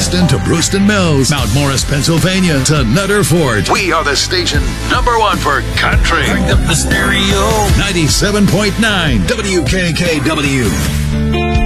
Boston to Brewston Mills, Mount Morris, Pennsylvania to Nutter Fort. We are the station #1 for country. Bring up the stereo. 97.9 WKKW.